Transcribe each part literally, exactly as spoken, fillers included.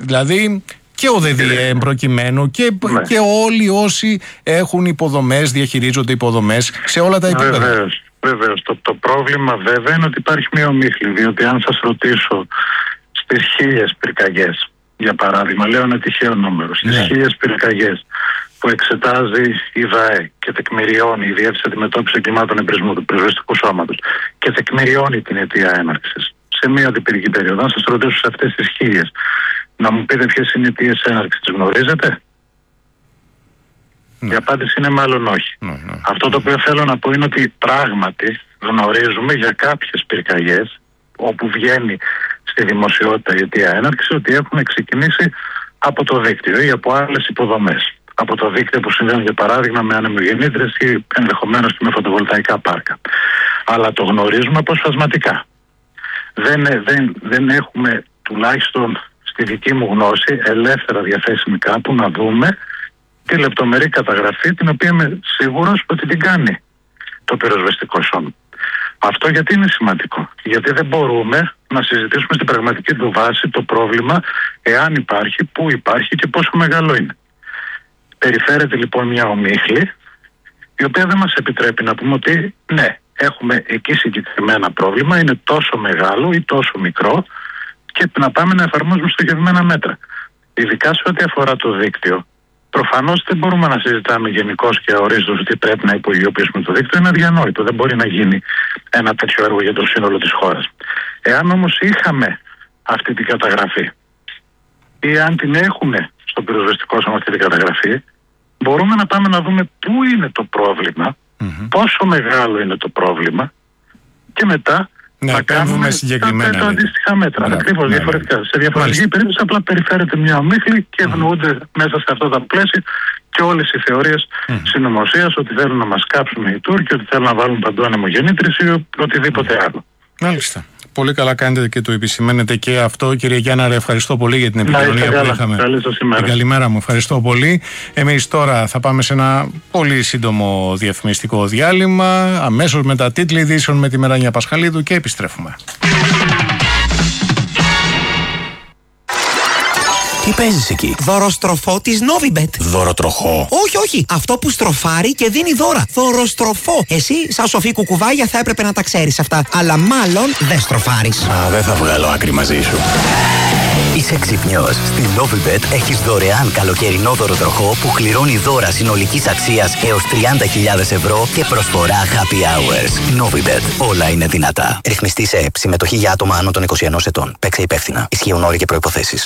Δηλαδή και ο ΔΔΕ προκειμένου και, ναι. και όλοι όσοι έχουν υποδομές, διαχειρίζονται υποδομές σε όλα τα επίπεδα. Βεβαίως, βεβαίως. Το, το πρόβλημα βέβαια είναι ότι υπάρχει μια ομίχλη, διότι αν σας ρωτήσω στις χίλιες πυρκαγιές, για παράδειγμα, λέω ένα τυχαίο νούμερο, στις ναι. χίλιες πυρκαγιές που εξετάζει η ΔΑΕ και τεκμηριώνει η Διεύθυνση Αντιμετώπισης Εγκλημάτων Εμπρισμού του Πυροσβεστικού Σώματος και τεκμηριώνει την αιτία έναρξης σε μία αντιπυρική περίοδο, αν σας ρωτήσω σε αυτές τις χίλιες, να μου πείτε ποιες είναι οι αιτίες έναρξης, τις γνωρίζετε? Ναι. Η απάντηση είναι μάλλον όχι. Ναι, ναι. Αυτό το οποίο θέλω να πω είναι ότι πράγματι γνωρίζουμε για κάποιες πυρκαγιές όπου βγαίνει στη δημοσιότητα η αιτία έναρξη ότι έχουν ξεκινήσει από το δίκτυο ή από άλλες υποδομές. Από το δίκτυο που συνδέουν για παράδειγμα με ανεμογεννήτρες ή ενδεχομένως και με φωτοβολταϊκά πάρκα. Αλλά το γνωρίζουμε αποσπασματικά. Δεν, δεν, δεν έχουμε, τουλάχιστον στη δική μου γνώση, ελεύθερα διαθέσιμη κάπου να δούμε τη λεπτομερή καταγραφή, την οποία είμαι σίγουρος ότι την κάνει το πυροσβεστικό σώμα. Αυτό γιατί είναι σημαντικό? Γιατί δεν μπορούμε να συζητήσουμε στην πραγματική του βάση το πρόβλημα, εάν υπάρχει, πού υπάρχει και πόσο μεγάλο είναι. Περιφέρεται λοιπόν μια ομίχλη, η οποία δεν μας επιτρέπει να πούμε ότι ναι, έχουμε εκεί συγκεκριμένα πρόβλημα, είναι τόσο μεγάλο ή τόσο μικρό και να πάμε να εφαρμόζουμε στοχευμένα μέτρα. Ειδικά σε ό,τι αφορά το δίκτυο, προφανώς δεν μπορούμε να συζητάμε γενικώς και αορίστως ότι πρέπει να υπογειοποιήσουμε το δίκτυο, είναι αδιανόητο. Δεν μπορεί να γίνει ένα τέτοιο έργο για το σύνολο της χώρας. Εάν όμως είχαμε αυτή την καταγραφή ή αν την έχουμε στο πυροσβεστικό σώμα αυτή την καταγραφή, μπορούμε να πάμε να δούμε πού είναι το πρόβλημα, mm-hmm. πόσο μεγάλο είναι το πρόβλημα και μετά ναι, να κάνουμε συγκεκριμένα τα αντίστοιχα μέτρα. Ναι, Ακριβώς ναι, διαφορετικά. Ναι. Σε διαφορετική περίπτωση απλά περιφέρεται μια ομίχλη και ευνοούνται mm-hmm. μέσα σε αυτά τα πλαίσια και όλες οι θεωρίες mm-hmm. συνωμοσίας ότι θέλουν να μας κάψουν οι Τούρκοι, ότι θέλουν να βάλουν παντού ανεμογεννήτρες ή οτιδήποτε mm-hmm. άλλο. Μάλιστα. Πολύ καλά κάνετε και το επισημαίνετε και αυτό. Κύριε Γιάνναρε, ευχαριστώ πολύ για την επικοινωνία που καλά. είχαμε. Καλή σας ημέρα. Την καλημέρα μου. Ευχαριστώ πολύ. Εμείς τώρα θα πάμε σε ένα πολύ σύντομο διαφημιστικό διάλειμμα. Αμέσως μετά τίτλοι ειδήσεων με τη Μεράνια Πασχαλίδου και επιστρέφουμε. Τι παίζεις εκεί? Δωροστροφό της Novibet. Δωροτροχό? Όχι, όχι. Αυτό που στροφάρει και δίνει δώρα. Δωροστροφό. Εσύ, σαν σοφή κουκουβάγια, θα έπρεπε να τα ξέρεις αυτά. Αλλά μάλλον δεν στροφάρεις. Α, δεν θα βγάλω άκρη μαζί σου. Είσαι ξυπνιός. Στην Novibet έχεις δωρεάν καλοκαιρινό δωροτροχό που κληρώνει δώρα συνολικής αξίας έως τριάντα χιλιάδες ευρώ και προσφορά happy hours. Novibet. Όλα είναι δυνατά. Ρυθμιστή σε ΕΠ. Συμμετοχή για άτομα άνω των είκοσι ενός ετών. Παίξε υπεύθυνα. Ισχύουν όροι και προϋποθέσεις.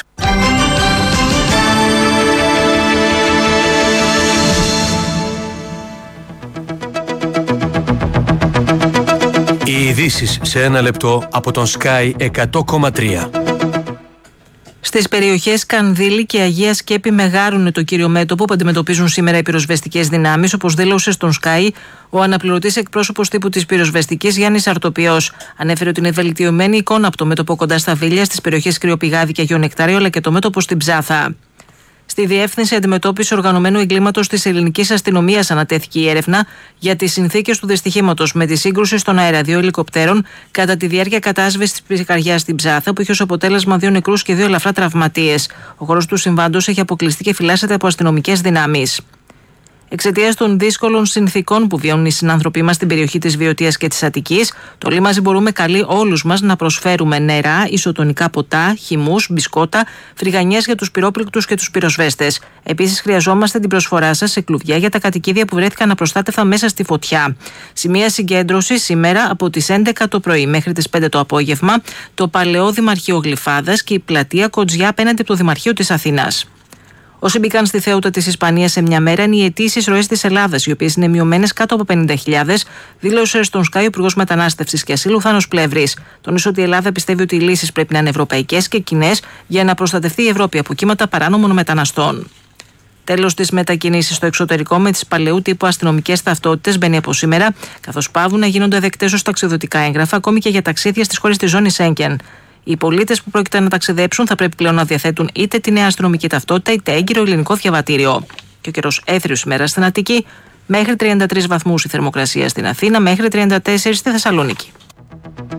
Οι ειδήσεις σε ένα λεπτό από τον Sky εκατό κόμμα τρία. Στις περιοχές Κανδύλη και Αγία Σκέπη Μεγάρου το κύριο μέτωπο που αντιμετωπίζουν σήμερα οι πυροσβεστικές δυνάμεις, όπως δήλωσε στον Sky ο αναπληρωτής εκπρόσωπος τύπου της πυροσβεστικής Γιάννης Αρτοπιός. Ανέφερε ότι είναι βελτιωμένη εικόνα από το μέτωπο κοντά στα Βίλια, στις περιοχές Κρυοπηγάδη και Αγιο Νεκτάριο, αλλά και το μέτωπο στην Ψάθα. Στη Διεύθυνση Αντιμετώπισης Οργανωμένου Εγκλήματος της Ελληνικής Αστυνομίας ανατέθηκε η έρευνα για τις συνθήκες του δυστυχήματος με τη σύγκρουση στον αέρα δύο ελικοπτέρων κατά τη διάρκεια κατάσβεσης της πυρκαγιάς στην Ψάθα, που είχε ως αποτέλεσμα δύο νεκρούς και δύο ελαφρά τραυματίες. Ο χώρος του συμβάντος έχει αποκλειστεί και φυλάσσεται από αστυνομικές δυνάμεις. Εξαιτίας των δύσκολων συνθήκων που βιώνουν οι συνάνθρωποι μας στην περιοχή της Βιωτίας και της Αττικής, το Λίμαζι Μπορούμε καλεί όλους μας να προσφέρουμε νερά, ισοτονικά ποτά, χυμούς, μπισκότα, φρυγανιές για τους πυρόπληκτους και τους πυροσβέστες. Επίσης, χρειαζόμαστε την προσφορά σας σε κλουβιά για τα κατοικίδια που βρέθηκαν απροστάτευτα μέσα στη φωτιά. Σημεία συγκέντρωση σήμερα από τις έντεκα το πρωί μέχρι τις πέντε το απόγευμα, το Παλαιό Δημαρχείο Γλυφάδας και η πλατεία Κοτζιά απέναντι από το Δημαρχείο της Αθήνας. Όσοι μπήκαν στη Θέουτα της Ισπανίας σε μια μέρα είναι οι αιτήσεις ροές της Ελλάδας, οι οποίες είναι μειωμένες κάτω από πενήντα χιλιάδες, δήλωσε στον Sky ο Υπουργός Μετανάστευσης και Ασύλου Θάνος Πλεύρης. Τόνισε ότι η Ελλάδα πιστεύει ότι οι λύσεις πρέπει να είναι ευρωπαϊκές και κοινές για να προστατευτεί η Ευρώπη από κύματα παράνομων μεταναστών. Τέλος της μετακινήσεις στο εξωτερικό με τις παλαιού τύπου αστυνομικές ταυτότητες μπαίνει από σήμερα, καθώς πάβουν να γίνονται δεκτές ως ταξιδιωτικά έγγραφα ακόμη και για ταξίδια στις χώρες της ζώνης Σέγγεν. Οι πολίτες που πρόκειται να ταξιδέψουν θα πρέπει πλέον να διαθέτουν είτε τη νέα αστυνομική ταυτότητα είτε έγκυρο ελληνικό διαβατήριο. Και ο καιρός έθριος ημέρα στην Αττική, μέχρι τριάντα τρεις βαθμούς η θερμοκρασία στην Αθήνα, μέχρι τριάντα τέσσερα στη Θεσσαλονίκη.